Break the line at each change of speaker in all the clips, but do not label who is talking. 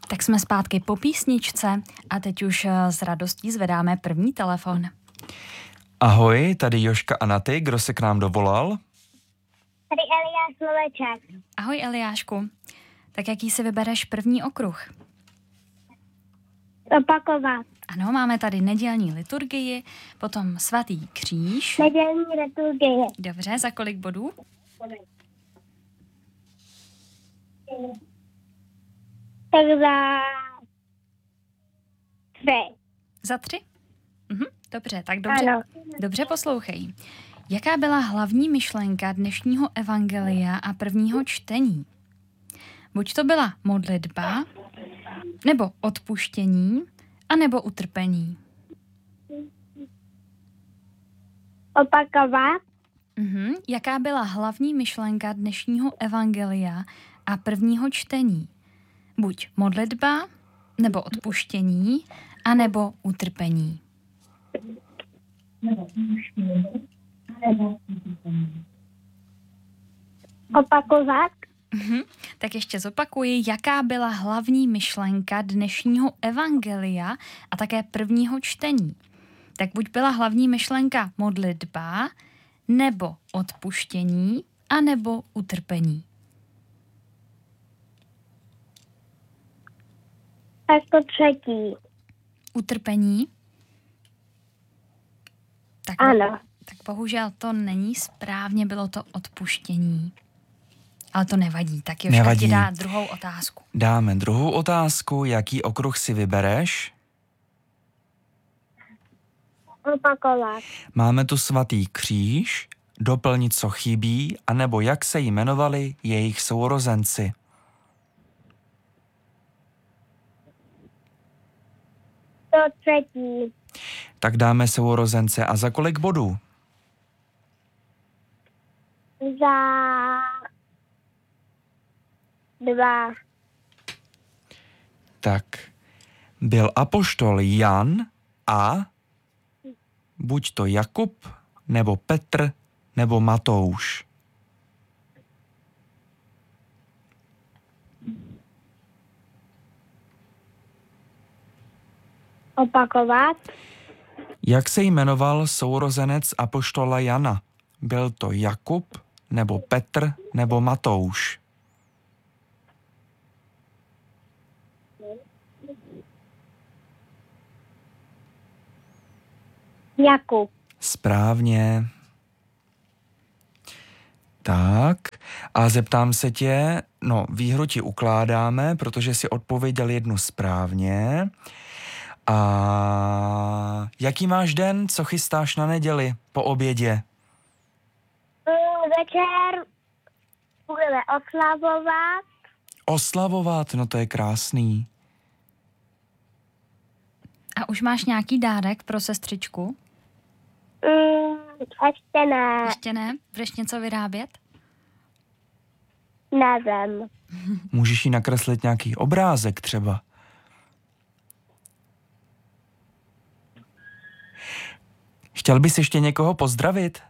Tak jsme zpátky po písničce a teď už s radostí zvedáme první telefon.
Ahoj, tady Jožka a Naty, kdo se k nám dovolal?
Tady Eliáš Slovečák.
Ahoj Eliášku, tak jaký si vybereš první okruh?
Opakovat.
Ano, máme tady nedělní liturgii, potom svatý kříž.
Nedělní liturgie.
Dobře, za kolik bodů?
Tak za 3.
Za 3? Dobře, tak
Ano.
dobře poslouchej. Jaká byla hlavní myšlenka dnešního evangelia a prvního čtení? Buď to byla modlitba, nebo odpuštění, anebo utrpení.
Opakovat.
Jaká byla hlavní myšlenka dnešního evangelia a prvního čtení? Buď modlitba, nebo odpuštění, anebo utrpení.
Opakovat.
Tak ještě zopakuji, jaká byla hlavní myšlenka dnešního evangelia a také prvního čtení. Tak buď byla hlavní myšlenka modlitba, nebo odpuštění, anebo utrpení.
Tak to 3.
Utrpení? Tak,
Ano.
tak bohužel to není správně, bylo to odpuštění. Ale to nevadí, tak Jožka ti dá druhou otázku.
Dáme druhou otázku, jaký okruh si vybereš?
Opakovat.
Máme tu svatý kříž, doplnit, co chybí, anebo jak se jmenovali jejich sourozenci.
To 3.
Tak dáme sourozence a za kolik bodů?
Za 2.
Tak, byl apoštol Jan a buď to Jakub, nebo Petr, nebo Matouš.
Opakovat.
Jak se jmenoval sourozenec apoštola Jana? Byl to Jakub, nebo Petr, nebo Matouš?
Jakub.
Správně. Tak, a zeptám se tě, výhru ti ukládáme, protože si odpověděl jednu správně. A jaký máš den, co chystáš na neděli po obědě?
Večer budeme oslavovat.
Oslavovat, no to je krásný.
A už máš nějaký dárek pro sestřičku?
Ještě ne.
Ještě ne? Budeš něco vyrábět?
Nevím.
Můžeš jí nakreslit nějaký obrázek třeba. Chtěl bys ještě někoho pozdravit?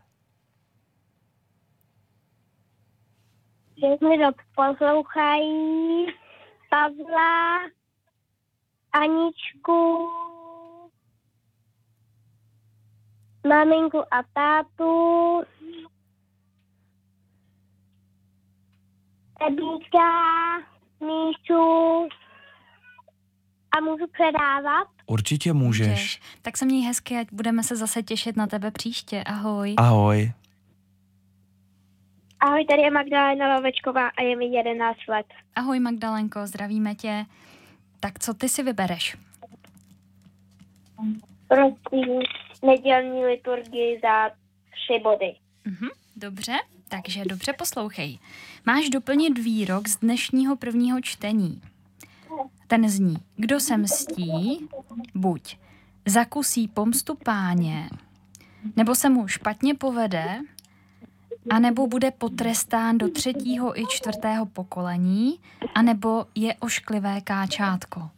Všechny to poslouchají. Pavla, Aničku, maminku a tátu, Ebíka, Míšu a můžu předávat?
Určitě můžeš.
Tak se měj hezky, ať budeme se zase těšit na tebe příště. Ahoj.
Ahoj.
Ahoj, tady je Magdalena Lovečková a je mi 11 let.
Ahoj Magdalenko, zdravíme tě. Tak co ty si vybereš?
Prosím, nedělní liturgii za 3 body.
Dobře, takže dobře poslouchej. Máš doplnit výrok z dnešního prvního čtení. Ten zní, kdo se mstí, buď zakusí pomstu Páně, nebo se mu špatně povede, anebo bude potrestán do 3. i 4. pokolení, anebo je ošklivé káčátko.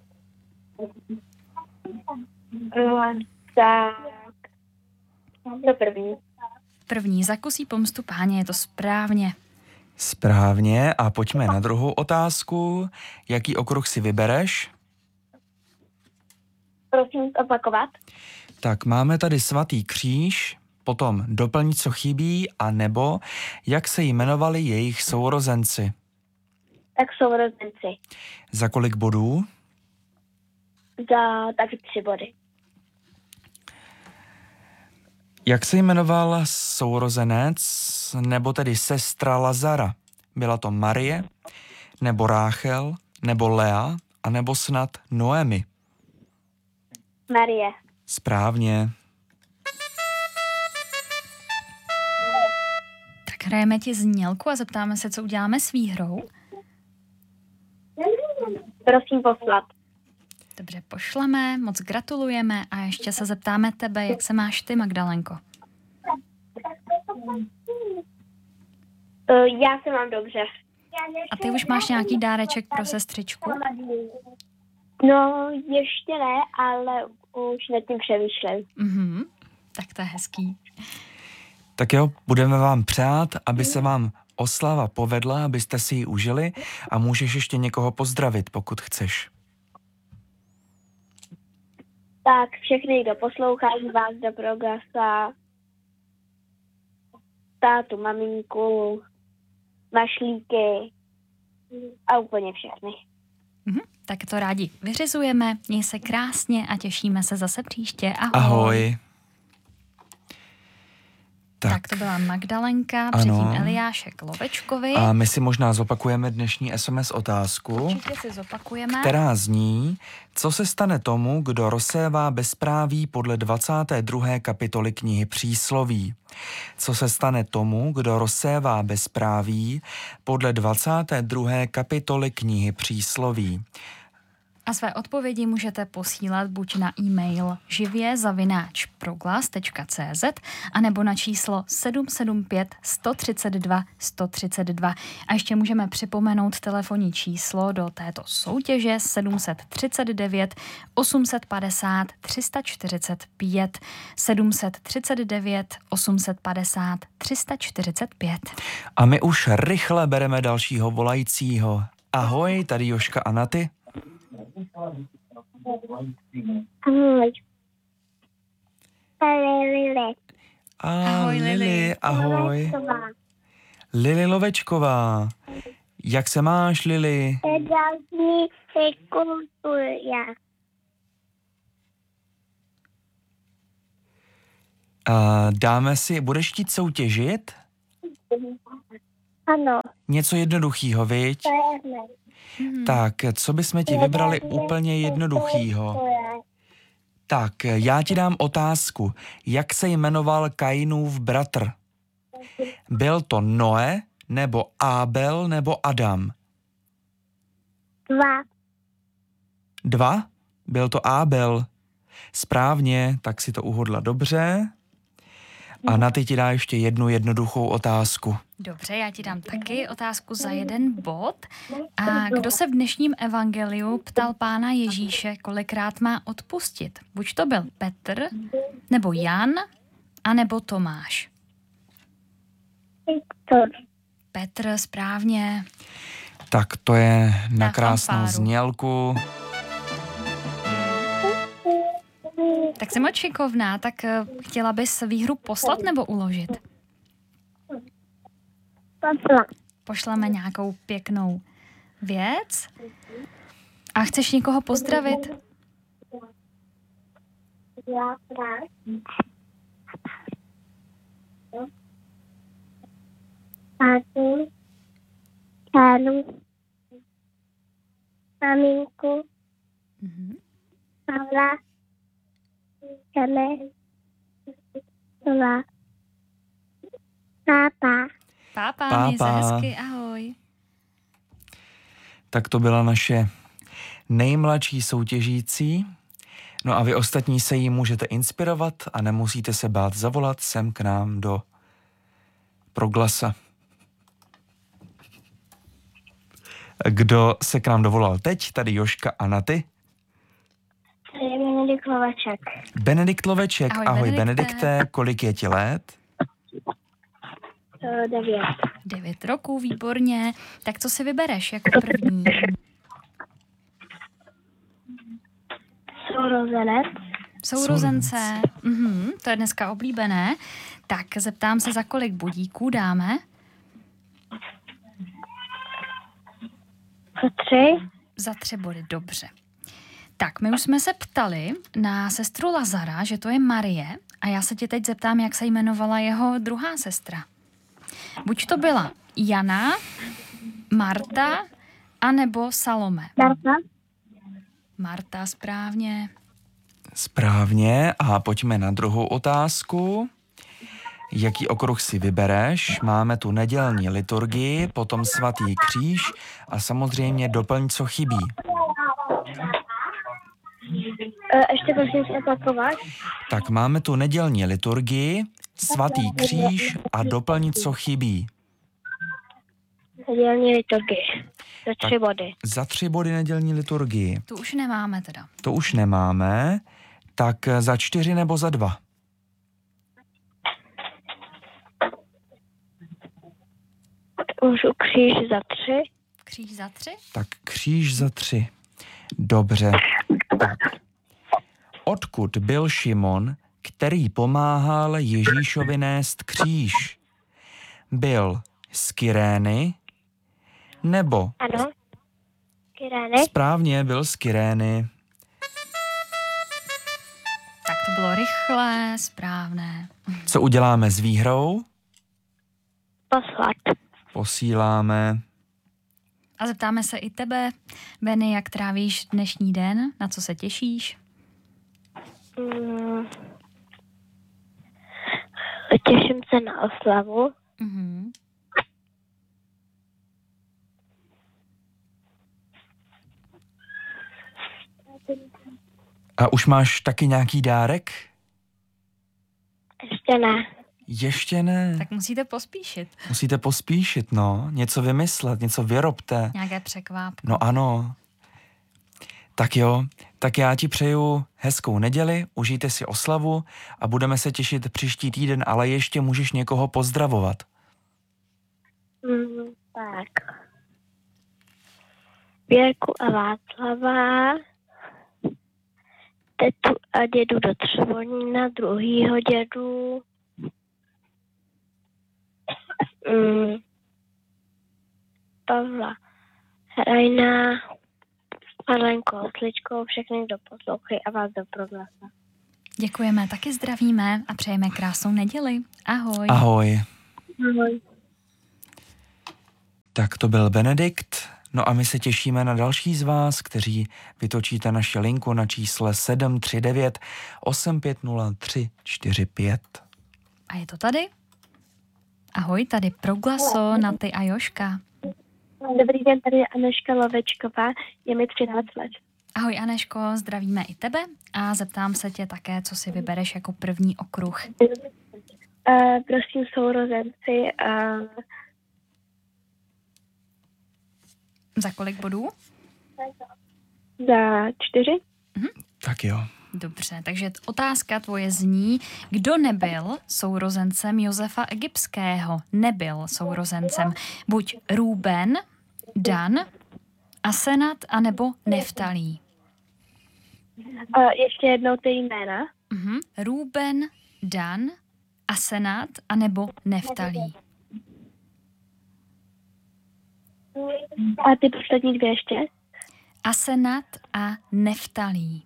Tak, to první.
První, zakusí pomstu Páně, je to správně.
Správně, a pojďme na druhou otázku. Jaký okruh si vybereš?
Prosím opakovat.
Tak máme tady svatý kříž, potom doplň, co chybí, a nebo jak se jmenovali jejich sourozenci.
Tak sourozenci.
Za kolik bodů?
Za taky 3 body.
Jak se jmenoval sourozenec, nebo tedy sestra Lazara? Byla to Marie, nebo Ráchel, nebo Lea, a nebo snad Noemi?
Marie.
Správně.
Tak hrajeme ti znělku a zeptáme se, co uděláme s výhrou.
Prosím poslat.
Dobře, pošleme, moc gratulujeme a ještě se zeptáme tebe, jak se máš ty, Magdalenko.
Já se mám dobře.
A ty už máš nějaký dáreček pro sestřičku?
No, ještě ne, ale už nad tím přemýšlím.
Tak to je hezký.
Tak jo, budeme vám přát, aby se vám oslava povedla, abyste si ji užili, a můžeš ještě někoho pozdravit, pokud chceš.
Tak všechny, kdo poslouchají vás do Prograsa, tátu, maminku, mašlíky a úplně všechny.
Tak to rádi vyřizujeme, měj se krásně a těšíme se zase příště. Ahoj.
Ahoj.
Tak to byla Magdalenka,
Ano.
předtím Eliášek Lovečkovi.
A my si možná zopakujeme dnešní SMS otázku,
Určitě si zopakujeme.
která zní: co se stane tomu, kdo rozsévá bezpráví podle 22. kapitoly knihy Přísloví? Co se stane tomu, kdo rozsévá bezpráví podle 22. kapitoly knihy Přísloví?
A své odpovědi můžete posílat buď na e-mail živě@proglas.cz anebo na číslo 775 132 132. A ještě můžeme připomenout telefonní číslo do této soutěže 739 850 345. 739 850 345.
A my už rychle bereme dalšího volajícího. Ahoj, tady Jožka a Naty.
Ahoj. Lili.
Ahoj, Lili.
Ahoj. Lili Lovečková. Jak se máš, Lili?
Další kultura.
Dáme si, budeš chtít soutěžit?
Ano,
Něco jednoduchýho, viď?
to je hned.
Tak, co bychom ti vybrali úplně jednoduchýho? Tak, já ti dám otázku. Jak se jmenoval Kainův bratr? Byl to Noe, nebo Ábel, nebo Adam?
2.
2? Byl to Ábel. Správně, tak si to uhodla dobře. A Naty ti dá ještě jednu jednoduchou otázku.
Dobře, já ti dám taky otázku za 1 bod. A kdo se v dnešním evangeliu ptal Pána Ježíše, kolikrát má odpustit? Buď to byl Petr, nebo Jan, anebo Tomáš.
Viktor.
Petr, správně.
Tak to je na
Na
krásnou
fanfáru.
znělku.
Tak jsem moc šikovná, tak chtěla bys výhru poslat nebo uložit?
Posla.
Pošleme nějakou pěknou věc. A chceš někoho pozdravit?
Tátu, Tánu, maminku, Pavla, Teme, Tola, Pápa.
Pápa, měj se
Pápa.
hezky, ahoj.
Tak to byla naše nejmladší soutěžící. No a vy ostatní se jí můžete inspirovat a nemusíte se bát zavolat sem k nám do Proglasa. Kdo se k nám dovolal teď? Tady Jožka a Naty.
To je Benedikt Loveček.
Benedikt Loveček.
Ahoj,
Ahoj
Benedikte.
Benedikte, kolik je ti let?
9.
9 roků, výborně. Tak co si vybereš jako první?
Sourozenec.
Sourozence. To je dneska oblíbené. Tak zeptám se, za kolik bodíků dáme?
Za 3.
Za 3 body, dobře. Tak, my už jsme se ptali na sestru Lazara, že to je Marie, a já se tě teď zeptám, jak se jmenovala jeho druhá sestra. Buď to byla Jana, Marta, anebo Salome.
Marta.
Marta, správně.
Správně. A pojďme na druhou otázku. Jaký okruh si vybereš? Máme tu nedělní liturgii, potom svatý kříž a samozřejmě doplň, co chybí.
Ještě prosím se opakovat.
Tak máme tu nedělní liturgii, svatý kříž a doplň, co chybí.
Nedělní liturgii. Za 3 body.
Za 3 body nedělní liturgii.
Tu už nemáme teda.
To už nemáme. Tak za 4 nebo za 2?
Můžu kříž za 3.
Kříž za 3?
Tak kříž za 3. Dobře. Tak. Odkud byl Šimon, který pomáhal Ježíšovi nést kříž? Byl z Kyrény nebo...
Ano. Kyrény.
Správně, byl z Kyrény.
Tak to bylo rychlé, správné.
Co uděláme s výhrou?
Poslat.
Posíláme.
A zeptáme se i tebe, Benny, jak trávíš dnešní den, na co se těšíš?
Těším se na oslavu.
Mhm.
A už máš taky nějaký dárek?
Ještě ne.
Ještě ne.
Tak musíte pospíšit.
Musíte pospíšit, no. Něco vymyslet, něco vyrobte.
Nějaké překvápko.
No ano. Tak jo, tak já ti přeju hezkou neděli, užijte si oslavu a budeme se těšit příští týden, ale ještě můžeš někoho pozdravovat.
Tak. Věrku a Václava, tetu a dědu do Třebonína, druhýho dědu, Pavla Hrajna, Marlenko Osličkou, všechny, kdo poslouchají a vás do proglasa.
Děkujeme, taky zdravíme a přejeme krásnou neděli. Ahoj.
Ahoj.
Ahoj.
Tak to byl Benedikt. No a my se těšíme na další z vás, kteří vytočíte naši linku na čísle 739 8503 45.
A je to tady? Ahoj, tady Proglaso, Naty a Joška.
Dobrý den, tady je Aneška Lovečková, je mi 13 let.
Ahoj Aneško, zdravíme i tebe a zeptám se tě také, co si vybereš jako první okruh.
Prosím sourozenci,
Za kolik bodů?
za 4.
Tak jo.
Dobře, takže otázka tvoje zní, kdo nebyl sourozencem Josefa Egyptského? Nebyl sourozencem buď Rúben, Dan, Asenat, anebo Neftalí.
Ještě jednou ty jména.
Rúben, Dan, Asenat, anebo Neftalí.
A ty poslední 2 ještě?
Asenat a Neftalí.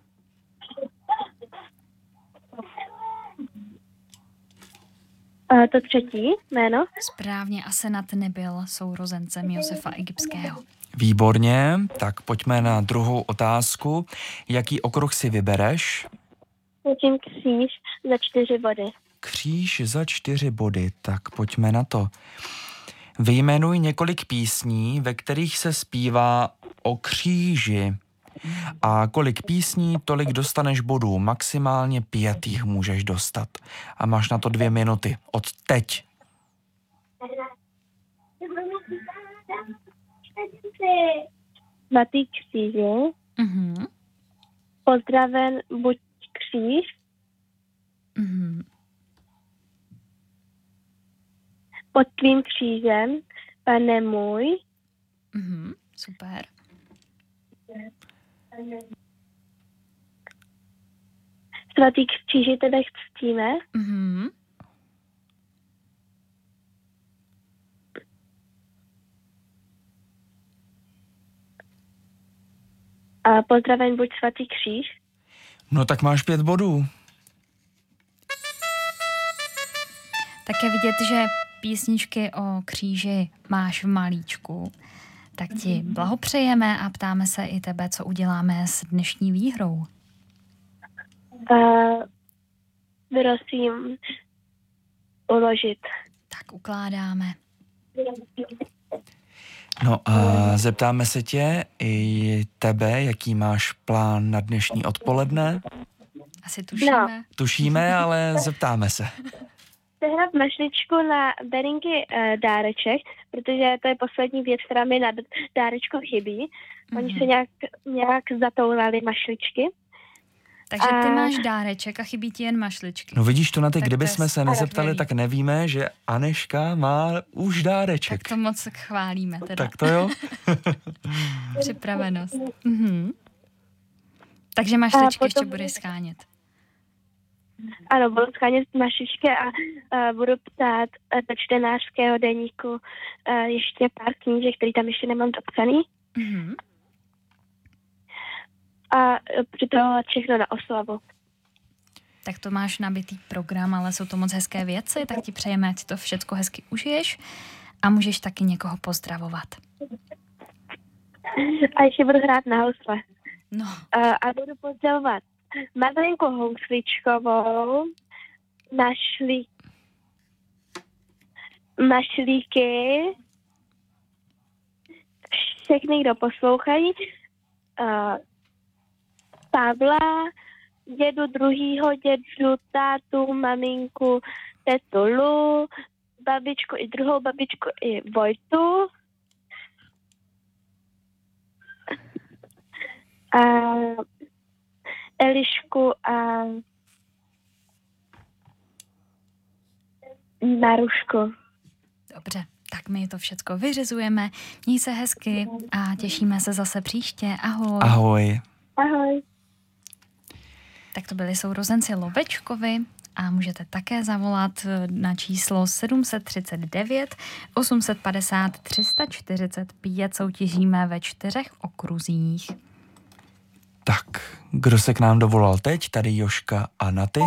To třetí jméno?
Správně, Asenat nebyl sourozencem Josefa Egyptského.
Výborně, tak pojďme na druhou otázku. Jaký okruh si vybereš?
Musím kříž za 4 body.
Kříž za 4 body, tak pojďme na to. Vyjmenuj několik písní, ve kterých se zpívá o kříži. A kolik písní, tolik dostaneš bodů. Maximálně 5 jich můžeš dostat. A máš na to 2 minuty. Od teď.
Svatý kříže. Pozdraven buď kříž. pod tvým křížem, Pane můj.
Super.
Svatý kříži tebe ctíme. A pozdraven buď svatý kříž.
No tak máš 5 bodů.
Tak je vidět, že písničky o kříži máš v malíčku. Tak ti blahopřejeme a ptáme se i tebe, co uděláme s dnešní výhrou.
Prosím uložit.
Tak ukládáme.
No a zeptáme se tě i tebe, jaký máš plán na dnešní odpoledne.
Asi tušíme.
Tušíme, ale zeptáme se.
Sehnat mašličku na Berinky dáreček, protože to je poslední věc, která mi na dárečku chybí. Oni se nějak zatoulali mašličky.
Takže ty máš dáreček a chybí ti jen mašličky.
No vidíš, to na ty,
Tak
kdyby
to je
jsme se nezeptali,
skvělý.
tak nevíme, že Aneška má už dáreček.
Tak to moc chválíme teda.
Tak to jo.
Připravenost. Takže mašličky
potom-
ještě budeš schánět.
Ano, budu schánět mašličky a budu psát do čtenářského deníku ještě pár knížek, který tam ještě nemám dopsaný. A připravovat všechno na oslavu.
Tak to máš nabitý program, ale jsou to moc hezké věci, tak ti přejeme, ať si to všecko hezky užiješ a můžeš taky někoho pozdravovat.
A ještě budu hrát na housle.
No,
A budu pozdravovat Madlenku Housličkovou, mašlíky, všechny, kdo poslouchají, Pavla, dědu druhýho, dědu, tátu, maminku, tetu Lu, babičku i druhou babičku i Vojtu. A Elišku a Marušku.
dobře. Tak my to všecko vyřizujeme. Měj se hezky a těšíme se zase příště. Ahoj.
Ahoj.
Ahoj.
Tak to byli sourozenci Lovečkovi a můžete také zavolat na číslo 739 850 345. Soutěžíme ve 4 okruzích.
Tak, kdo se k nám dovolal teď? Tady Joška a Naty.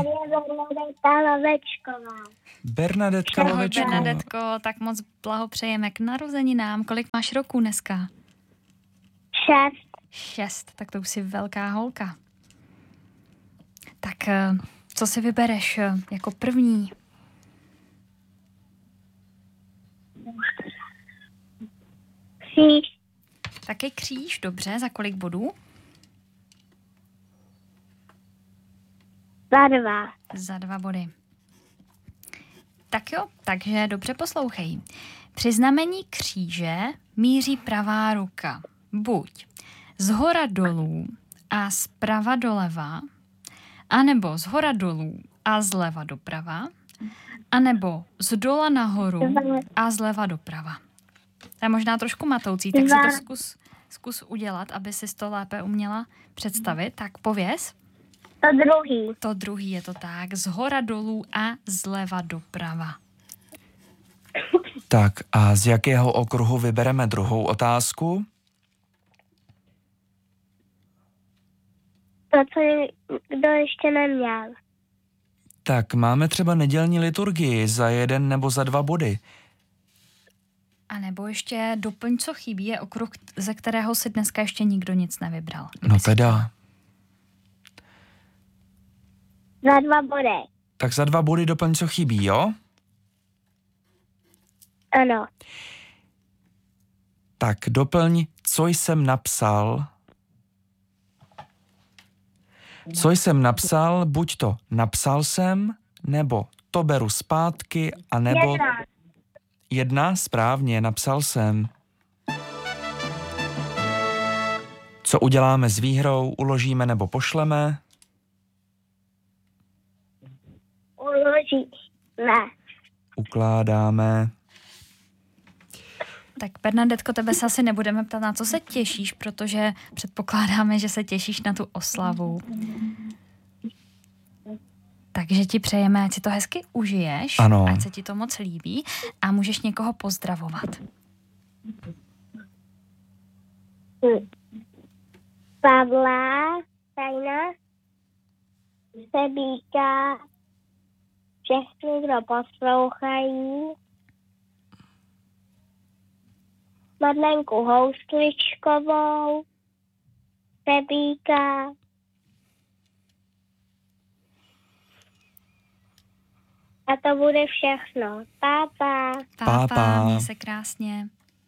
Bernadetka
Ahoj
Lovečko.
Bernadetko, tak moc blahopřejeme k narozeninám. Kolik máš roků dneska? 6, tak to už jsi velká holka. Tak co si vybereš jako první?
Kříž.
Taky kříž, dobře, za kolik bodů?
Za 2.
Za 2 body. Tak jo, takže dobře poslouchej. Při znamení kříže míří pravá ruka buď zhora dolů a zprava doleva, anebo zhora dolů a zleva doprava, anebo zdola nahoru a zleva doprava. To je možná trošku matoucí, tak si to zkus udělat, aby si to lépe uměla představit. Tak pověz.
To druhý.
To druhý je to tak. Zhora dolů a zleva doprava.
Tak a z jakého okruhu vybereme druhou otázku?
To, co kdo ještě neměl.
Tak máme třeba nedělní liturgii za 1 nebo za 2 body.
A nebo ještě doplň, co chybí, je okruh, ze kterého si dneska ještě nikdo nic nevybral.
No teda.
Za 2 body.
Tak za 2 body doplň, co chybí, jo?
Ano.
Tak doplň, co jsem napsal. Co jsem napsal, buď to napsal jsem, nebo to beru zpátky, a nebo 1, správně, napsal jsem. Co uděláme s výhrou, uložíme nebo pošleme?
Uložíme.
Ukládáme.
Tak Bernadetko, tebe se asi nebudeme ptát, na co se těšíš, protože předpokládáme, že se těšíš na tu oslavu. Takže ti přejeme, ať si to hezky užiješ,
ano.
Ať se ti to moc líbí a můžeš někoho pozdravovat.
Pavla, Tajna, Sebíka, všechny, kdo poslouchají, Madlenku Houstličkovou, Sebíka, a to bude všechno. Pápa.
Pápa, měj se krásně.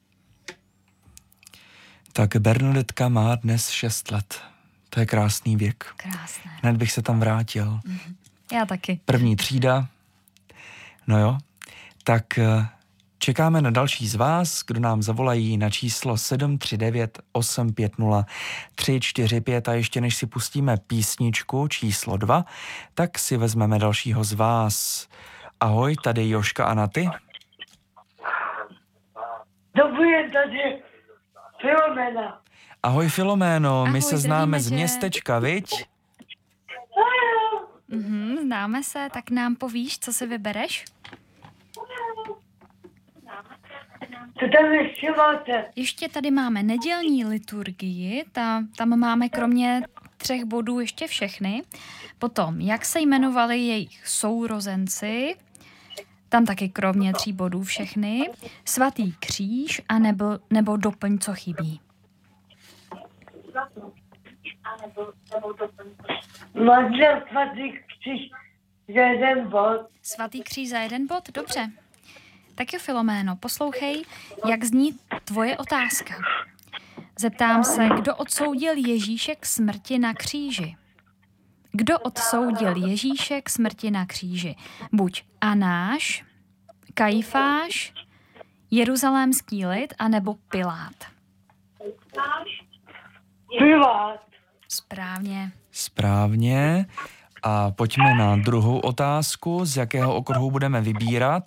Tak Bernadetka má dnes 6 let. To je krásný věk.
Krásné.
Hned bych se tam vrátil.
Já taky.
1. třída. No jo. Tak čekáme na další z vás, kdo nám zavolají na číslo 739 850 345 a ještě než si pustíme písničku číslo 2, tak si vezmeme dalšího z vás. Ahoj, tady Joška a Naty.
Dobrý den, tady Filomena.
Ahoj Filoméno,
Ahoj,
my se známe
zdravíme
z
tě.
městečka, viď?
Známe se, tak nám povíš, co si vybereš?
Co tam ještě máte?
Ještě tady máme nedělní liturgii, tam máme kromě 3 bodů ještě všechny. Potom, jak se jmenovali jejich sourozenci, tam taky kromě 3 bodů všechny. Svatý kříž a nebo doplň, co chybí.
Máte svatý kříž za 1 bod.
Svatý kříž za 1 bod? Dobře. Tak jo, Filoméno, poslouchej, jak zní tvoje otázka. Zeptám se, kdo odsoudil Ježíše k smrti na kříži? Kdo odsoudil Ježíše k smrti na kříži? Buď Anáš, Kajfáš, jeruzalémský lid, anebo Pilát.
Pilát.
Správně.
Správně. A pojďme na druhou otázku. Z jakého okruhu budeme vybírat?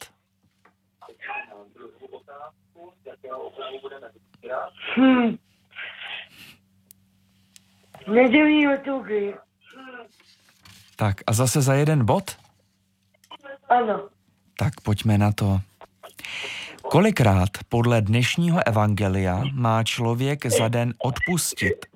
Nedělní liturgii.
Tak a zase za 1 bod?
Ano.
Tak pojďme na to. Kolikrát podle dnešního evangelia má člověk za den odpustit?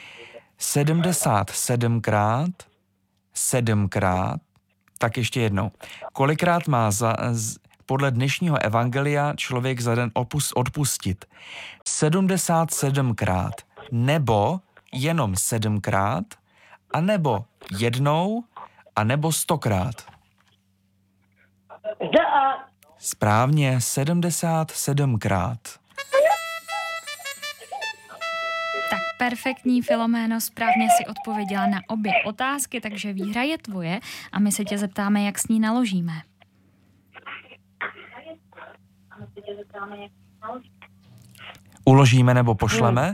77krát, 7krát, tak ještě jednou. Kolikrát má podle dnešního evangelia člověk za den odpustit? 77krát, nebo jenom 7krát, anebo jednou, anebo 100krát. Správně, 77krát.
Tak perfektní, Filoméno, správně si odpověděla na obě otázky, takže výhra je tvoje a my se tě zeptáme, jak s ní naložíme.
Uložíme nebo pošleme?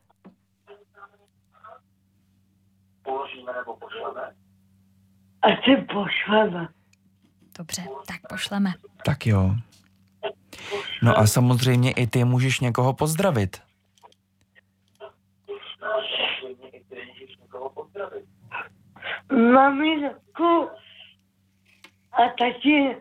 Asi pošleme.
Dobře, tak pošleme.
Tak jo. No a samozřejmě i ty můžeš někoho pozdravit.
Maminku a tatínka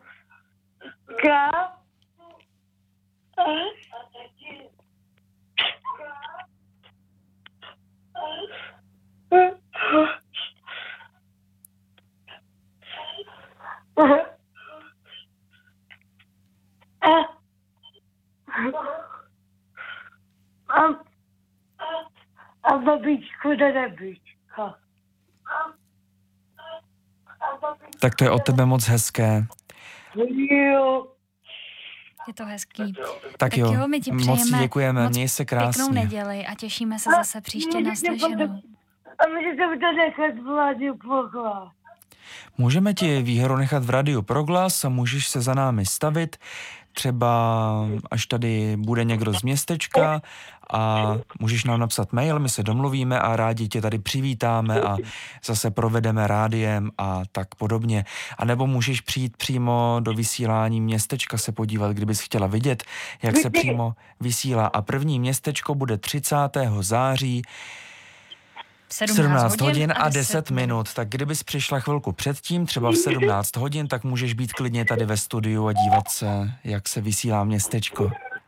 a babičku do nebička.
Tak to je od tebe moc hezké.
Jo.
Je to hezký.
Tak jo,
my ti
moc ti
přejeme
děkujeme,
moc
měj se
pěknou
krásně.
neděli a těšíme se zase příště naslyšenou.
A můžete to nechat v rádiu Proglas.
Můžeme ti výhru nechat v rádiu Proglas a můžeš se za námi stavit. třeba až tady bude někdo z městečka a můžeš nám napsat mail, my se domluvíme a rádi tě tady přivítáme a zase provedeme rádiem a tak podobně. A nebo můžeš přijít přímo do vysílání městečka se podívat, kdybys chtěla vidět, jak se přímo vysílá. A první městečko bude 30. září 17 hodin a 10 minut. Tak kdybys přišla chvilku předtím, třeba v 17 hodin, tak můžeš být klidně tady ve studiu a dívat se, jak se vysílá městečko.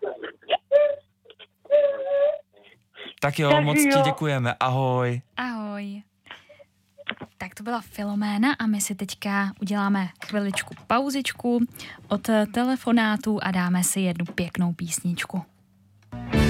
Tak jo, moc ti děkujeme. Ahoj.
Ahoj. Tak to byla Filoména a my si teďka uděláme chviličku pauzičku od telefonátů a dáme si jednu pěknou písničku.